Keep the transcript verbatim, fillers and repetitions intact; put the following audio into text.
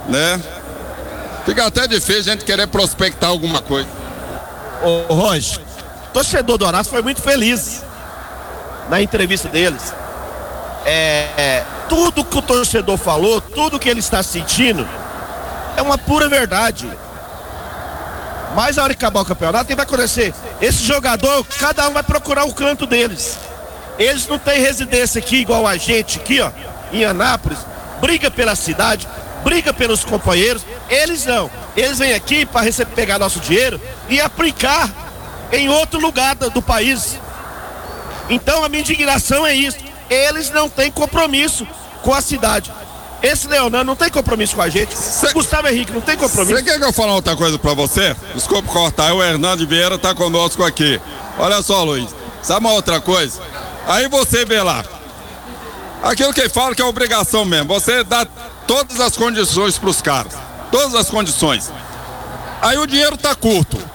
né? Fica até difícil a gente querer prospectar alguma coisa. Ô, Roger, o torcedor do Horácio foi muito feliz na entrevista deles. É, é, tudo que o torcedor falou, tudo que ele está sentindo, é uma pura verdade. Mas a hora que acabar o campeonato, o que vai acontecer? Esse jogador, cada um vai procurar o canto deles. Eles não têm residência aqui igual a gente aqui, ó, em Anápolis. Briga pela cidade, briga pelos companheiros. Eles não. Eles vêm aqui para receber, pegar nosso dinheiro e aplicar em outro lugar do, do país. Então a minha indignação é isso. Eles não têm compromisso com a cidade. Esse Leonardo não tem compromisso com a gente. Cê, Gustavo Henrique não tem compromisso. Você quer que eu fale outra coisa pra você? Desculpa cortar, o Hernando Vieira tá conosco aqui. Olha só, Luiz, sabe uma outra coisa? Aí você vê lá, aquilo que ele fala que é obrigação mesmo, você dá todas as condições pros caras, todas as condições. Aí o dinheiro tá curto.